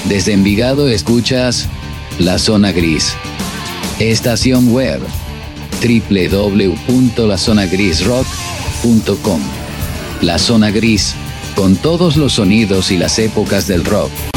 Desde Envigado escuchas La Zona Gris. Estación web www.lazonagrisrock.com. La Zona Gris, con todos los sonidos y las épocas del rock.